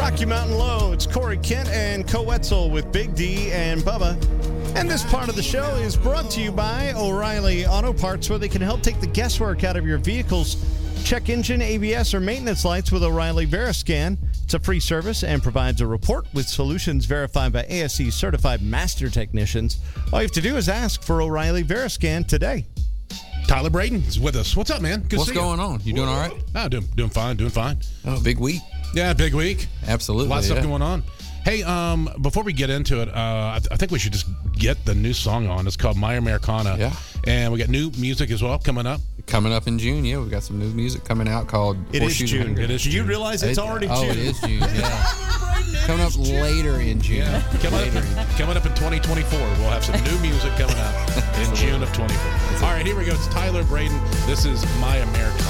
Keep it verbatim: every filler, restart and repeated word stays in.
Rocky Mountain Low. It's Corey Kent and Co-Wetzel with Big D and Bubba. And this part of the show is brought to you by O'Reilly Auto Parts, where they can help take the guesswork out of your vehicle's check engine, A B S, or maintenance lights with O'Reilly Veriscan. It's a free service and provides a report with solutions verified by A S E certified master technicians. All you have to do is ask for O'Reilly Veriscan today. Tyler Braden is with us. What's up, man? Good What's to see going you. on? You doing all right? Oh, doing, doing fine, doing fine. Oh, big week. Yeah, big week. Absolutely. A lot of stuff yeah. going on. Hey, um, before we get into it, uh, I, th- I think we should just get the new song on. It's called My Americana. Yeah. And we got new music as well coming up. Coming up in June, yeah. We've got some new music coming out called It is Horseshoe June. Hunger. It is Do you June. realize it's It- already oh, June? it is June, yeah. Coming up later in June. Yeah. Coming Later. up, coming up in twenty twenty-four, we'll have some new music coming out in June of twenty-four. All right, here we go. It's Tyler Braden. This is My Americana.